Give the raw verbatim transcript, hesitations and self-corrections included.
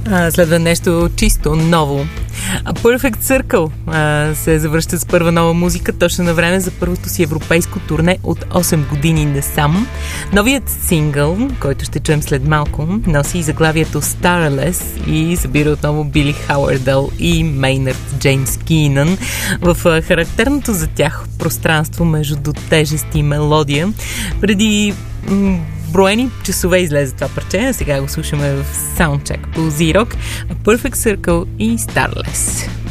А, следва нещо чисто ново. A Perfect Circle а, се завръща с първа нова музика точно на време за първото си европейско турне от осем години насам. Новият сингъл, който ще чуем след малко, носи заглавието Starless и събира отново Били Хауърдъл и Мейнард Джеймс Кинън в характерното за тях пространство между тежест и мелодия. Преди м- броени часове излезе това парче, а сега го слушаме в саундчек по Z-Rock, A Perfect Circle и Starless.